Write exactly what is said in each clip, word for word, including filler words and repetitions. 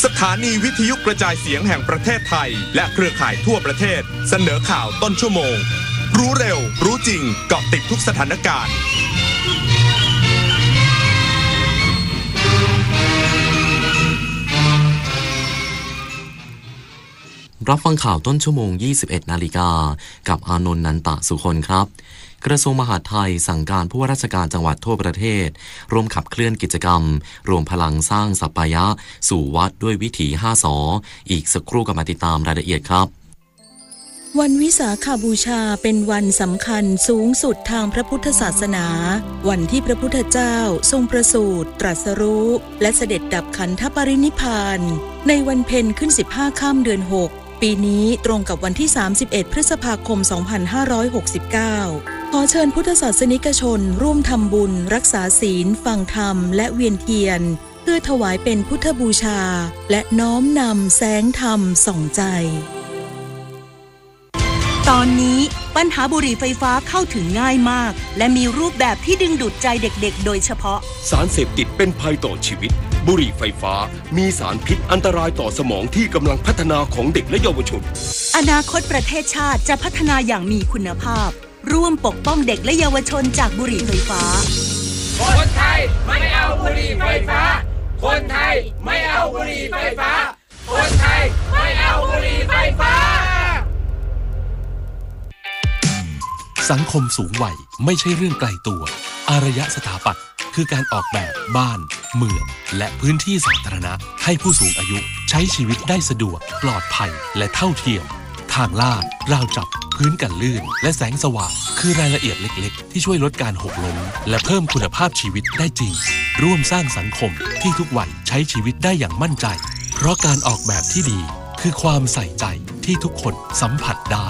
สถานีวิทยุกระจายเสียงแห่งประเทศไทยและเครือข่ายทั่วประเทศเสนอข่าวต้นชั่วโมงรู้เร็วรู้จริงเกาะติดทุกสถานการณ์รับฟังข่าวต้นชั่วโมง ยี่สิบเอ็ดนาฬิกากับอานนท์นันตะสุคนครับกระทรวงมหาดไทยสั่งการผู้ว่าราชการจังหวัดทั่วประเทศร่วมขับเคลื่อนกิจกรรมรวมพลังสร้างสัปปายะสู่วัดด้วยวิถีห้าสออีกสักครู่กับมาติดตามรายละเอียดครับวันวิสาขบูชาเป็นวันสำคัญสูงสุดทางพระพุทธศาสนาวันที่พระพุทธเจ้าทรงประสูติตรัสรู้และเสด็จดับขันธปรินิพพานในวันเพ็ญขึ้นสิบห้าค่ำเดือนหกปีนี้ตรงกับวันที่สามสิบเอ็ดพฤษภาคมสองพันห้าร้อยหกสิบเก้าขอเชิญพุทธศาสนิกชนร่วมทำบุญรักษาศีลฟังธรรมและเวียนเทียนเพื่อถวายเป็นพุทธบูชาและน้อมนำแสงธรรมส่องใจตอนนี้ปัญหาบุหรี่ไฟฟ้าเข้าถึงง่ายมากและมีรูปแบบที่ดึงดูดใจเด็กๆโดยเฉพาะสารเสพติดเป็นภัยต่อชีวิตบุหรี่ไฟฟ้ามีสารพิษอันตรายต่อสมองที่กำลังพัฒนาของเด็กและเยาวชนอนาคตประเทศชาติจะพัฒนาอย่างมีคุณภาพร่วมปกป้องเด็กและเยาวชนจากบุหรี่ไฟฟ้าคนไทยไม่เอาบุหรี่ไฟฟ้าคนไทยไม่เอาบุหรี่ไฟฟ้าคนไทยไม่เอาบุหรี่ไฟฟ้าสังคมสูงวัยไม่ใช่เรื่องไกลตัวอารยสถาปัตย์คือการออกแบบบ้านเมืองและพื้นที่สาธารณะให้ผู้สูงอายุใช้ชีวิตได้สะดวกปลอดภัยและเท่าเทียมทางลาดราวจับพื้นกันลื่นและแสงสว่างคือรายละเอียดเล็กๆที่ช่วยลดการหกล้มและเพิ่มคุณภาพชีวิตได้จริงร่วมสร้างสังคมที่ทุกวัยใช้ชีวิตได้อย่างมั่นใจเพราะการออกแบบที่ดีคือความใส่ใจที่ทุกคนสัมผัสได้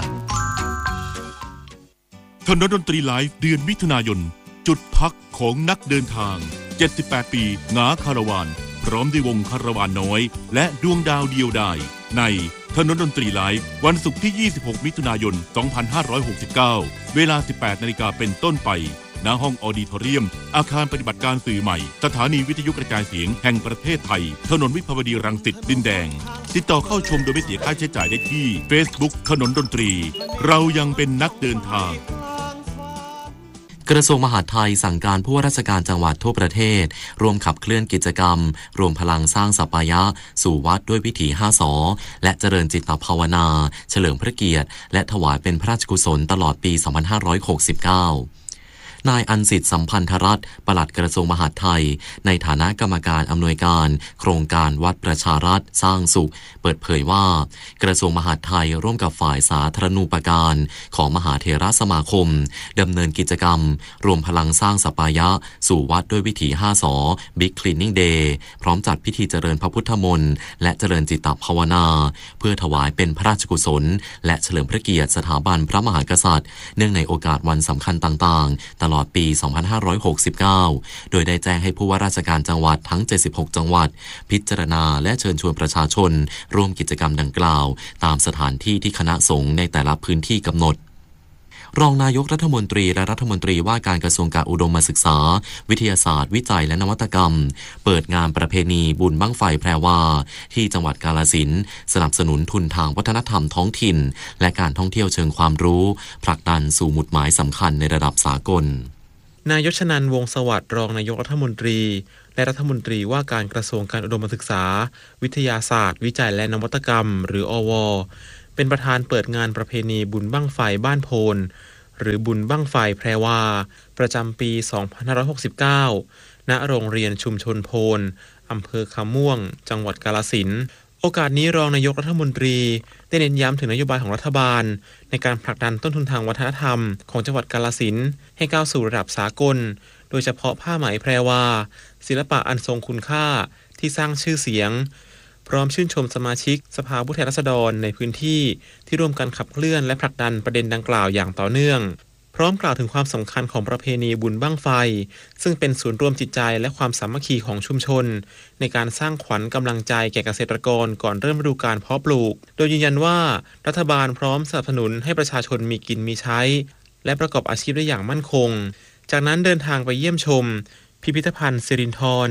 ถนนดนตรีไลฟ์เดือนมิถุนายนจุดพักของนักเดินทางเจ็ดสิบแปดปีงาคาราวานพร้อมด้วยวงคาราวานน้อยและดวงดาวเดียวดายในถนนดนตรีไลฟ์วันศุกร์ที่ยี่สิบหกมิถุนายนสองพันห้าร้อยหกสิบเก้าเวลา สิบแปดนาฬิกาเป็นต้นไปณห้องออดิทอเรียมอาคารปฏิบัติการสื่อใหม่สถานีวิทยุกระจายเสียงแห่งประเทศไทยถนนวิภาวดีรังสิตดินแดงติดต่อเข้าชมโดยไม่เสียค่าใช้จ่ายได้ที่ Facebook ถนนดนตรีเรายังเป็นนักเดินทางกระทรวงมหาดไทยสั่งการผู้ว่าราชการจังหวัดทั่วประเทศร่วมขับเคลื่อนกิจกรรมรวมพลังสร้างสัปปายะสู่วัดด้วยวิถีห้าสอและเจริญจิตภาวนาเฉลิมพระเกียรติและถวายเป็นพระราชกุศลตลอดปีสองพันห้าร้อยหกสิบเก้านายอันสิทธิ์สัมพันธรัตน์ปลัดกระทรวงมหาดไทยในฐานะกรรมการอำนวยการโครงการวัดประชารัฐสร้างสุขเปิดเผยว่ากระทรวงมหาดไทยร่วมกับฝ่ายสาธารณูปการของมหาเถรสมาคมดำเนินกิจกรรมรวมพลังสร้างสัปปายะสู่วัดด้วยวิถีห้าสอ Big Cleaning Day พร้อมจัดพิธีเจริญพระพุทธมนต์และเจริญจิตภาวนาเพื่อถวายเป็นพระราชกุศลและเฉลิมพระเกียรติสถาบันพระมหากษัตริย์เนื่องในโอกาสวันสำคัญต่างๆตลอดปี สองพันห้าร้อยหกสิบเก้า โดยได้แจ้งให้ผู้ว่าราชการจังหวัดทั้ง เจ็ดสิบหก จังหวัดพิจารณาและเชิญชวนประชาชนร่วมกิจกรรมดังกล่าวตามสถานที่ที่คณะสงฆ์ในแต่ละพื้นที่กำหนดรองนายกรัฐมนตรีและรัฐมนตรีว่าการกระทรวงการอุดมศึกษาวิทยาศาสตร์วิจัยและนวัตกรรมเปิดงานประเพณีบุญบั้งไฟแพรวาที่จังหวัดกาฬสินธุ์สนับสนุนทุนทางวัฒนธรรมท้องถิ่นและการท่องเที่ยวเชิงความรู้ผลักดันสู่หมุดหมายสำคัญในระดับสากลนายชนันท์ วงศ์สวัสดิ์รองนายกรัฐมนตรีและรัฐมนตรีว่าการกระทรวงการอุดมศึกษาวิทยาศาสตร์วิจัยและนวัตกรรมหรืออวเป็นประธานเปิดงานประเพณีบุญบั้งไฟบ้านโพนหรือบุญบั้งไฟแพรวาประจำปีสองพันห้าร้อยหกสิบเก้าณโรงเรียนชุมชนโพนอำเภอคำม่วงจังหวัดกาฬสินธุ์โอกาสนี้รองนายกรัฐมนตรีได้เน้นย้ำถึงนโยบายของรัฐบาลในการผลักดันต้นทุนทางวัฒนธรรมของจังหวัดกาฬสินธุ์ให้ก้าวสู่ระดับสากลโดยเฉพาะผ้าไหมแพรวาศิลปะอันทรงคุณค่าที่สร้างชื่อเสียงพร้อมชื่นชมสมาชิกสภาผู้แทนราษฎรในพื้นที่ที่ร่วมกันขับเคลื่อนและผลักดันประเด็นดังกล่าวอย่างต่อเนื่องพร้อมกล่าวถึงความสำคัญของประเพณีบุญบั้งไฟซึ่งเป็นศูนย์รวมจิตใจและความสามัคคีของชุมชนในการสร้างขวัญกำลังใจแก่เกษตรกรก่อนเริ่มฤดูกาลเพาะปลูกโดยยืนยันว่ารัฐบาลพร้อมสนับสนุนให้ประชาชนมีกินมีใช้และประกอบอาชีพได้อย่างมั่นคงจากนั้นเดินทางไปเยี่ยมชมพิพิธภัณฑ์สิรินธร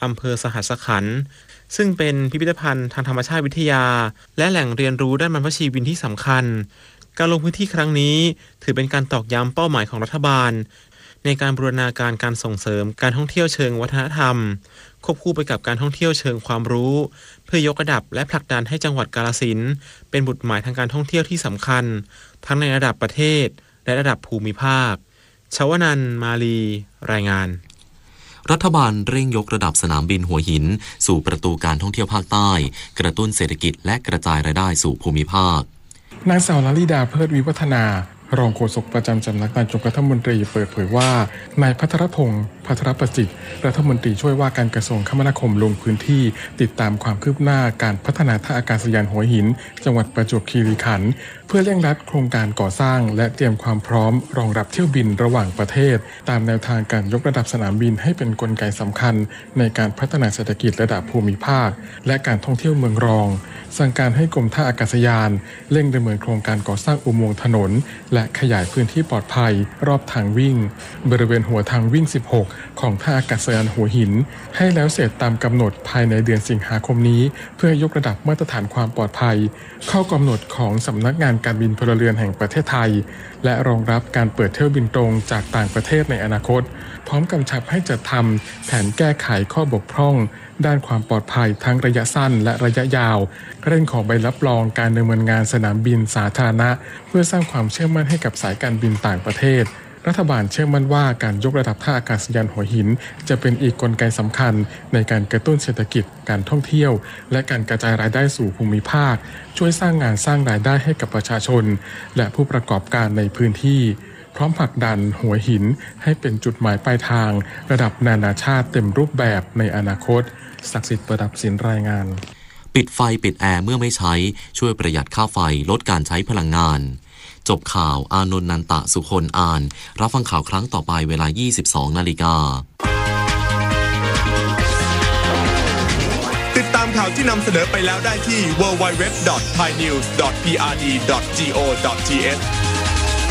อำเภอสหัสขันธ์ซึ่งเป็นพิพิธภัณฑ์ทางธรรมชาติวิทยาและแหล่งเรียนรู้ด้านบรรพชีวินที่สำคัญการลงพื้นที่ครั้งนี้ถือเป็นการตอกย้ำเป้าหมายของรัฐบาลในการบูรณาการการส่งเสริมการท่องเที่ยวเชิงวัฒนธรรมควบคู่ไปกับการท่องเที่ยวเชิงความรู้เพื่อยกระดับและผลักดันให้จังหวัดกาฬสินธุ์เป็นบุตรหมายทางการท่องเที่ยวที่สำคัญทั้งในระดับประเทศและระดับภูมิภาคชวนันท์มาลีรายงานรัฐบาลเร่งยกระดับสนามบินหัวหินสู่ประตูการท่องเที่ยวภาคใต้กระตุ้นเศรษฐกิจและกระจายรายได้สู่ภูมิภาคนางสาวลลิดาเพิดวิวัฒนารองโฆษกประจำสำนักนายกรัฐมนตรีเปิดเผยว่านายภัทรพงศ์ภัทรประสิทธิ์รัฐมนตรีช่วยว่าการกระทรวงคมนาคมลงพื้นที่ติดตามความคืบหน้าการพัฒนาท่าอากาศยานหัวหินจังหวัดประจวบคีรีขันธ์เพื่อเร่งรัดโครงการก่อสร้างและเตรียมความพร้อมรองรับเที่ยวบินระหว่างประเทศตามแนวทางการยกระดับสนามบินให้เป็นกลไกสำคัญในการพัฒนาเศรษฐกิจระดับภูมิภาคและการท่องเที่ยวเมืองรองสั่งการให้กรมท่าอากาศยานเร่งดำเนินโครงการก่อสร้างอุโมงค์ถนนและขยายพื้นที่ปลอดภัยรอบทางวิ่งบริเวณหัวทางวิ่งสิบหกของท่าอากาศยานหัวหินให้แล้วเสร็จตามกำหนดภายในเดือนสิงหาคมนี้เพื่อยกระดับมาตรฐานความปลอดภัยเข้ากำหนดของสำนักงานการบินพลเรือนแห่งประเทศไทยและรองรับการเปิดเที่ยวบินตรงจากต่างประเทศในอนาคตพร้อมกำชับให้จัดทำแผนแก้ไขข้อบกพร่องด้านความปลอดภัยทั้งระยะสั้นและระยะยาวเร่งขอใบรับรองการดำเนินงานสนามบินสาธารณะเพื่อสร้างความเชื่อมั่นให้กับสายการบินต่างประเทศรัฐบาลเชื่อมั่นว่าการยกระดับท่าอากาศยานหัวหินจะเป็นอีกกลไกสำคัญในการกระตุ้นเศรษฐกิจการท่องเที่ยวและการกระจายรายได้สู่ภูมิภาคช่วยสร้างงานสร้างรายได้ให้กับประชาชนและผู้ประกอบการในพื้นที่พร้อมผลักดันหัวหินให้เป็นจุดหมายปลายทางระดับนานาชาติเต็มรูปแบบในอนาคตศักดิ์สิทธิ์ประดับศิลป์รายงานปิดไฟปิดแอร์เมื่อไม่ใช้ช่วยประหยัดค่าไฟลดการใช้พลังงานจบข่าวอานนท์นันตะสุคนอ่านรับฟังข่าวครั้งต่อไปเวลา ยี่สิบสองนาฬิกาติดตามข่าวที่นำเสนอไปแล้วได้ที่ ดับเบิลยู ดับเบิลยู ดับเบิลยู ดอท ไทยนิวส์ ดอท พี อาร์ ดี ดอท จี โอ ดอท ที เอช